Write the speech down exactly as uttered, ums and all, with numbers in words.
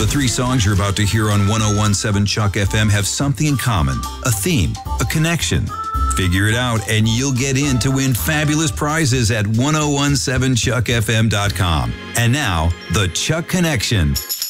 three songs you're about to hear on one oh one seven Chuck F M have something in common, a theme, a connection. Figure it out and you'll get in to win fabulous prizes at ten seventeen chuck f m dot com. And now, the Chuck Connection.